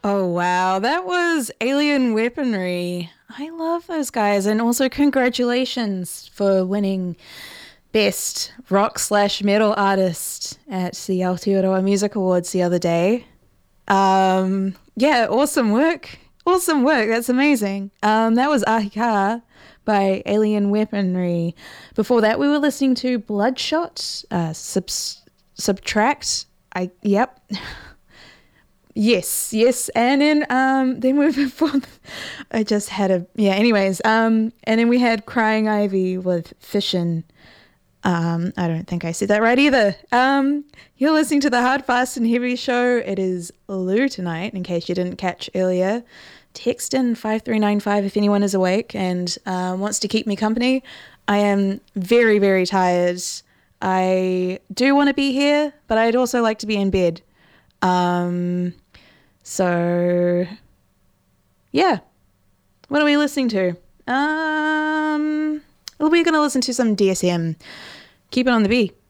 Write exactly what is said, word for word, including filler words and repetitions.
Oh, wow. That was Alien Weaponry. I love those guys. And also, congratulations for winning Best Rock slash Metal Artist at the Aotearoa Music Awards the other day. Um, yeah, awesome work. Awesome work. That's amazing. Um, that was Ahika by Alien Weaponry. Before that, we were listening to Bloodshot, uh, subs- Subtract. I, yep. Yes, yes, and then um, then we before I just had a yeah. Anyways, um, and then we had Crying Ivy with Fishin'. Um, I don't think I said that right either. Um, you're listening to the Hard, Fast, and Heavy show. It is Lou tonight. In case you didn't catch earlier, text in five three nine five if anyone is awake and uh, wants to keep me company. I am very very tired. I do want to be here, but I'd also like to be in bed. Um. So, yeah. What are we listening to? Um, we're going to listen to some D S M. Keep it on the B.